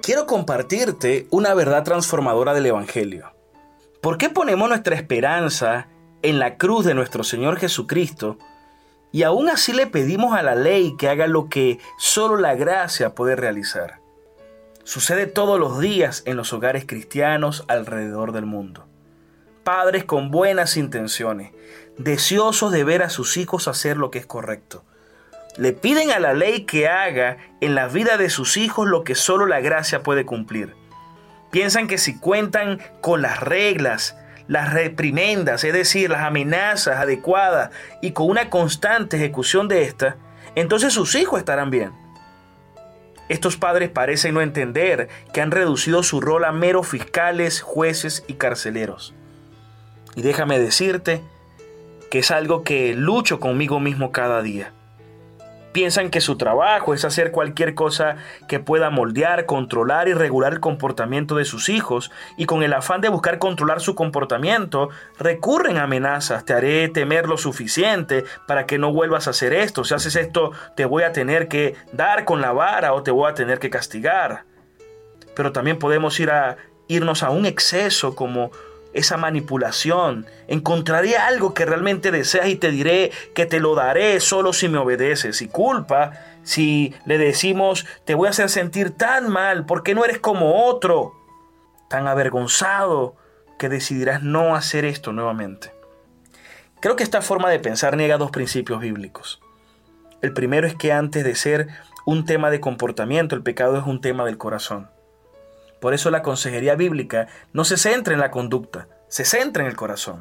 quiero compartirte una verdad transformadora del Evangelio. ¿Por qué ponemos nuestra esperanza en la cruz de nuestro Señor Jesucristo y aún así le pedimos a la ley que haga lo que solo la gracia puede realizar? Sucede todos los días en los hogares cristianos alrededor del mundo. Padres con buenas intenciones, deseosos de ver a sus hijos hacer lo que es correcto, le piden a la ley que haga en la vida de sus hijos lo que solo la gracia puede cumplir. Piensan que si cuentan con las reglas, las reprimendas, es decir, las amenazas adecuadas y con una constante ejecución de estas, entonces sus hijos estarán bien. Estos padres parecen no entender que han reducido su rol a meros fiscales, jueces y carceleros. Y déjame decirte que es algo que lucho conmigo mismo cada día. Piensan que su trabajo es hacer cualquier cosa que pueda moldear, controlar y regular el comportamiento de sus hijos, y con el afán de buscar controlar su comportamiento, recurren a amenazas. Te haré temer lo suficiente para que no vuelvas a hacer esto. Si haces esto, te voy a tener que dar con la vara o te voy a tener que castigar. Pero también podemos irnos a un exceso como esa manipulación. Encontraré algo que realmente deseas y te diré que te lo daré solo si me obedeces. Y culpa si le decimos te voy a hacer sentir tan mal porque no eres como otro, tan avergonzado que decidirás no hacer esto nuevamente. Creo que esta forma de pensar niega dos principios bíblicos. El primero es que antes de ser un tema de comportamiento, el pecado es un tema del corazón. Por eso la consejería bíblica no se centra en la conducta, se centra en el corazón.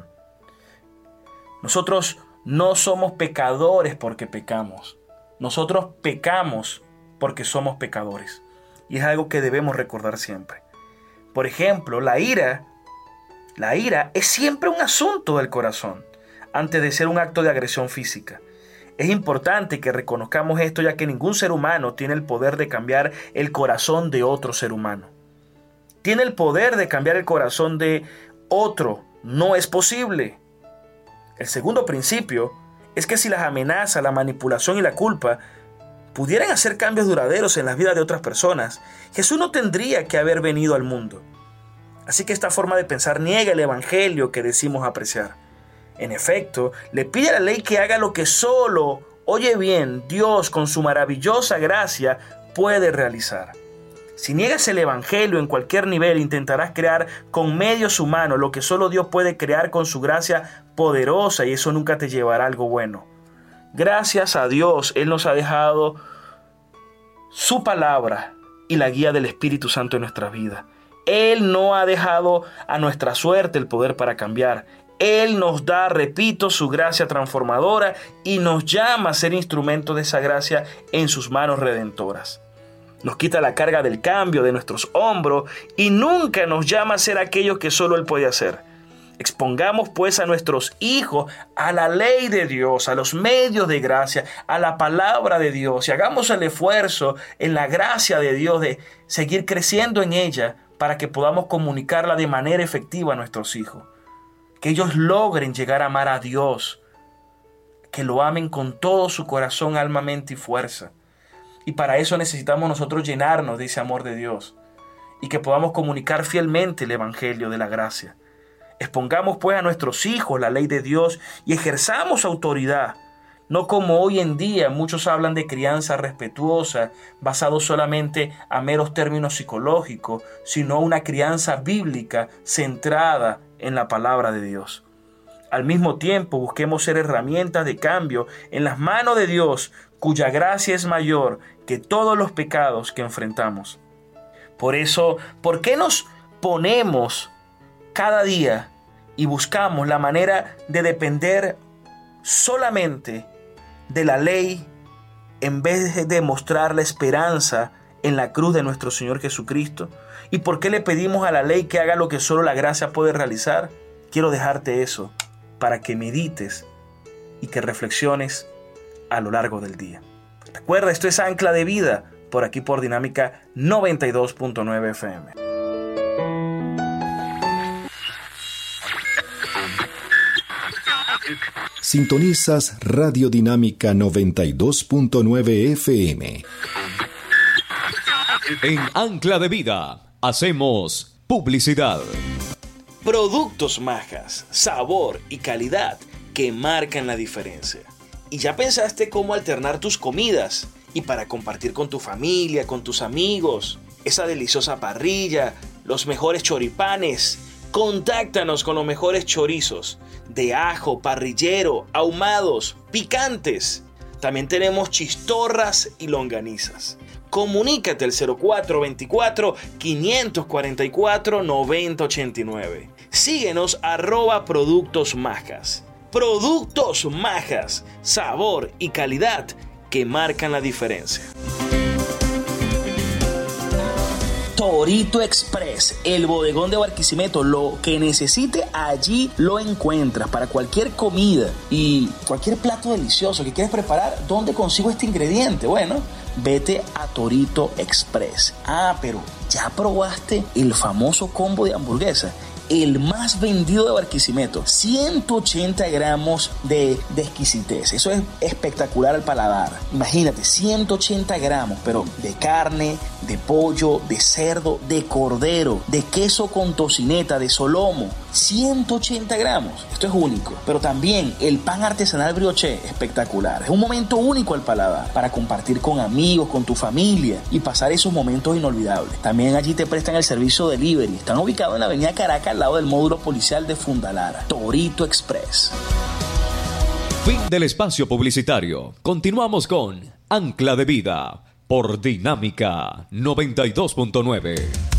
Nosotros no somos pecadores porque pecamos. Nosotros pecamos porque somos pecadores. Y es algo que debemos recordar siempre. Por ejemplo, la ira es siempre un asunto del corazón, antes de ser un acto de agresión física. Es importante que reconozcamos esto, ya que ningún ser humano tiene el poder de cambiar el corazón de otro ser humano. Tiene el poder de cambiar el corazón de otro. No es posible. El segundo principio es que si las amenazas, la manipulación y la culpa pudieran hacer cambios duraderos en las vidas de otras personas, Jesús no tendría que haber venido al mundo. Así que esta forma de pensar niega el evangelio que decimos apreciar. En efecto, le pide a la ley que haga lo que solo, oye bien, Dios con su maravillosa gracia puede realizar. Si niegas el evangelio en cualquier nivel, intentarás crear con medios humanos lo que solo Dios puede crear con su gracia poderosa, y eso nunca te llevará a algo bueno. Gracias a Dios, Él nos ha dejado su palabra y la guía del Espíritu Santo en nuestras vidas. Él no ha dejado a nuestra suerte el poder para cambiar. Él nos da, repito, su gracia transformadora y nos llama a ser instrumentos de esa gracia en sus manos redentoras. Nos quita la carga del cambio de nuestros hombros y nunca nos llama a ser aquello que solo Él puede hacer. Expongamos pues a nuestros hijos a la ley de Dios, a los medios de gracia, a la palabra de Dios, y hagamos el esfuerzo en la gracia de Dios de seguir creciendo en ella para que podamos comunicarla de manera efectiva a nuestros hijos. Que ellos logren llegar a amar a Dios, que lo amen con todo su corazón, alma, mente y fuerza. Y para eso necesitamos nosotros llenarnos de ese amor de Dios y que podamos comunicar fielmente el evangelio de la gracia. Expongamos pues a nuestros hijos la ley de Dios y ejerzamos autoridad, no como hoy en día muchos hablan de crianza respetuosa, basado solamente a meros términos psicológicos, sino una crianza bíblica centrada en la palabra de Dios. Al mismo tiempo, busquemos ser herramientas de cambio en las manos de Dios, cuya gracia es mayor que todos los pecados que enfrentamos. Por eso, ¿por qué nos ponemos cada día y buscamos la manera de depender solamente de la ley en vez de mostrar la esperanza en la cruz de nuestro Señor Jesucristo? ¿Y por qué le pedimos a la ley que haga lo que solo la gracia puede realizar? Quiero dejarte eso para que medites y que reflexiones a lo largo del día. Recuerda, esto es Ancla de Vida, por aquí por Dinámica 92.9 FM. Sintonizas Radio Dinámica 92.9 FM. En Ancla de Vida hacemos publicidad. Productos Majas, sabor y calidad que marcan la diferencia. ¿Y ya pensaste cómo alternar tus comidas? Y para compartir con tu familia, con tus amigos, esa deliciosa parrilla, los mejores choripanes. Contáctanos con los mejores chorizos de ajo, parrillero, ahumados, picantes. También tenemos chistorras y longanizas. Comunícate al 0424-544-9089. Síguenos @Productos Majas. Productos Majas, sabor y calidad que marcan la diferencia. Torito Express, el bodegón de Barquisimeto. Lo que necesite allí lo encuentras para cualquier comida y cualquier plato delicioso que quieres preparar. ¿Dónde consigo este ingrediente? Bueno, vete a Torito Express. Pero ¿ya probaste el famoso combo de hamburguesa? El más vendido de Barquisimeto, 180 gramos de exquisitez. Eso es espectacular al paladar. Imagínate, 180 gramos, pero de carne, de pollo, de cerdo, de cordero, de queso con tocineta, de solomo. 180 gramos. Esto es único. Pero también el pan artesanal brioché, espectacular. Es un momento único al paladar para compartir con amigos, con tu familia y pasar esos momentos inolvidables. También allí te prestan el servicio delivery. Están ubicados en la avenida Caracas, al lado del módulo policial de Fundalara. Torito Express. Fin del espacio publicitario. Continuamos con Ancla de Vida por Dinámica 92.9.